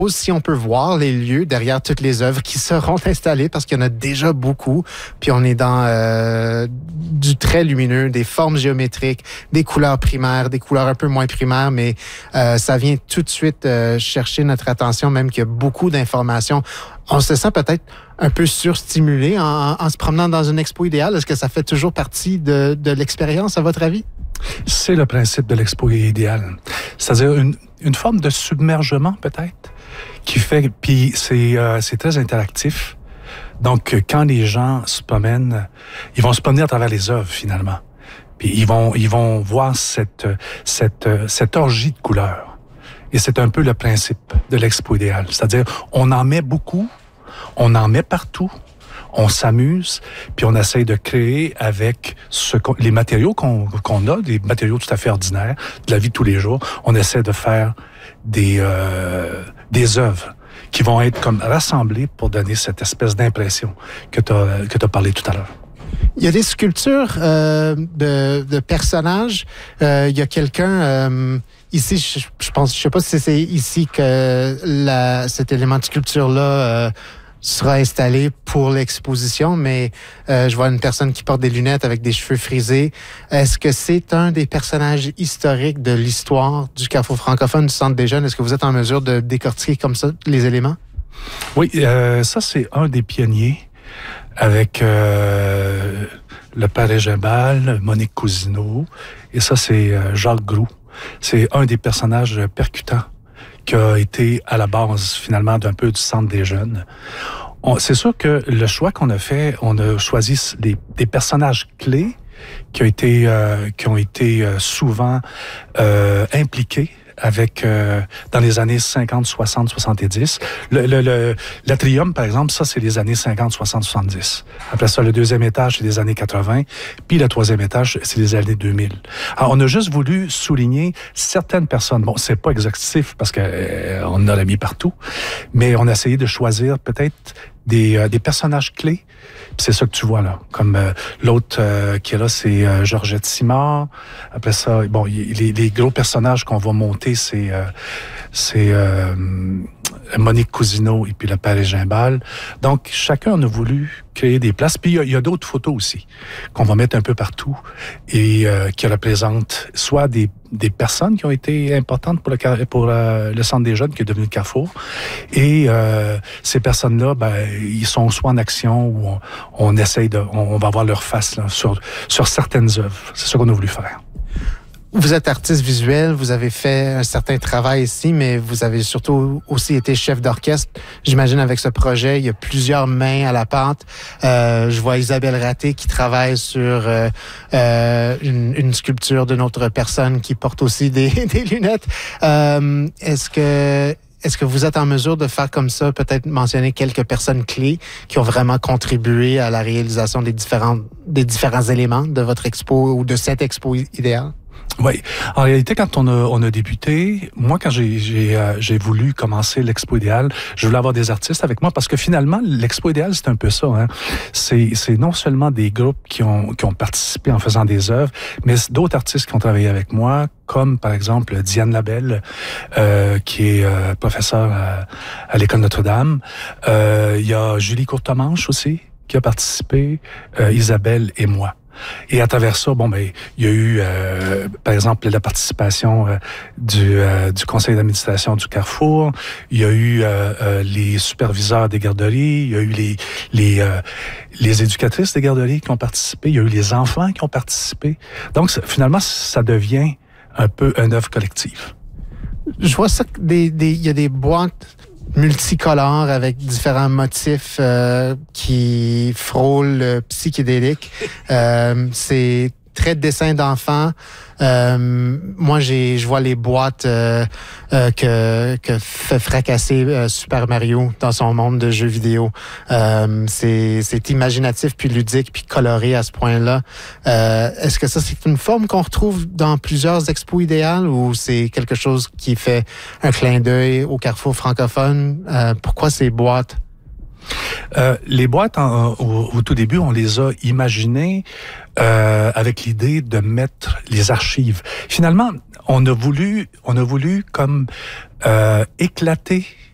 Si on peut voir les lieux derrière toutes les œuvres qui seront installées, parce qu'il y en a déjà beaucoup, puis on est dans du très lumineux, des formes géométriques, des couleurs primaires, des couleurs un peu moins primaires, mais ça vient tout de suite chercher notre attention, même qu'il y a beaucoup d'informations. On se sent peut-être un peu surstimulé en se promenant dans une expo idéale. Est-ce que ça fait toujours partie de l'expérience, à votre avis? C'est le principe de l'expo idéale. C'est-à-dire une forme de submergement, peut-être, qui fait, puis c'est très interactif. Donc, quand les gens se promènent, ils vont se promener à travers les œuvres, finalement. Puis ils vont voir cette orgie de couleurs. Et c'est un peu le principe de l'expo idéale. C'est-à-dire, on en met beaucoup, on en met partout, on s'amuse, puis on essaye de créer avec les matériaux qu'on a, des matériaux tout à fait ordinaires, de la vie de tous les jours. On essaie de faire des œuvres qui vont être comme rassemblées pour donner cette espèce d'impression que tu as parlé tout à l'heure. Il y a des sculptures de personnages. Il y a quelqu'un ici, je sais pas si c'est ici que cet élément de sculpture-là sera installé pour l'exposition, mais je vois une personne qui porte des lunettes avec des cheveux frisés. Est-ce que c'est un des personnages historiques de l'histoire du Carrefour francophone du Centre des Jeunes? Est-ce que vous êtes en mesure de décortiquer comme ça les éléments? Oui, ça c'est un des pionniers avec le père Gimbal, Monique Cousineau, et ça c'est Jacques Groux. C'est un des personnages percutants qui a été à la base, finalement, d'un peu du Centre des Jeunes. C'est sûr que le choix qu'on a fait, on a choisi des personnages clés qui ont été souvent impliqués avec dans les années 50, 60, 70. L'Atrium, par exemple, ça, c'est les années 50, 60, 70. Après ça, le deuxième étage, c'est les années 80. Puis le troisième étage, c'est les années 2000. Alors, on a juste voulu souligner certaines personnes. Bon, c'est pas exhaustif parce que on en a mis partout, mais on a essayé de choisir peut-être des personnages clés. Puis c'est ça que tu vois là. Comme l'autre qui est là, c'est Georgette Simard. Après ça, bon, les gros personnages qu'on va monter, c'est Monique Cousineau et puis le père Gimbal. Donc, chacun en a voulu créer des places. Puis, il y a d'autres photos aussi qu'on va mettre un peu partout et qui représentent soit des personnes qui ont été importantes pour le Centre des Jeunes qui est devenu le Carrefour. Et ces personnes-là, ils sont soit en action ou on essaye on va voir leur face là, sur certaines œuvres. C'est ça qu'on a voulu faire. Vous êtes artiste visuel, vous avez fait un certain travail ici, mais vous avez surtout aussi été chef d'orchestre. J'imagine avec ce projet, il y a plusieurs mains à la pâte. Je vois Isabelle Raté qui travaille sur une sculpture d'une autre personne qui porte aussi des lunettes. Est-ce que vous êtes en mesure de faire comme ça, peut-être mentionner quelques personnes clés qui ont vraiment contribué à la réalisation des différents éléments de votre expo ou de cette expo idéale? Oui. En réalité, quand on a débuté, moi, quand j'ai voulu commencer l'Expo idéale, je voulais avoir des artistes avec moi parce que finalement, l'Expo idéale, c'est un peu ça. Hein. C'est non seulement des groupes qui ont participé en faisant des œuvres, mais d'autres artistes qui ont travaillé avec moi, comme par exemple Diane Labelle, qui est professeure à l'École Notre-Dame. Il y a Julie Courtemanche aussi qui a participé, Isabelle et moi. Et à travers ça, il y a eu, par exemple, la participation du conseil d'administration du Carrefour. Il y a eu les superviseurs des garderies. Il y a eu les éducatrices des garderies qui ont participé. Il y a eu les enfants qui ont participé. Donc, finalement, ça devient un peu une œuvre collective. Je vois ça, il y a des boîtes multicolores avec différents motifs qui frôlent le psychédélique. C'est très dessin d'enfant. Moi, je vois les boîtes que fait fracasser Super Mario dans son monde de jeux vidéo. C'est imaginatif, puis ludique, puis coloré à ce point-là. Est-ce que ça, c'est une forme qu'on retrouve dans plusieurs expos idéales ou c'est quelque chose qui fait un clin d'œil au Carrefour francophone? Pourquoi ces boîtes? Les boîtes, au tout début, on les a imaginées avec l'idée de mettre les archives. Finalement, on a voulu comme éclater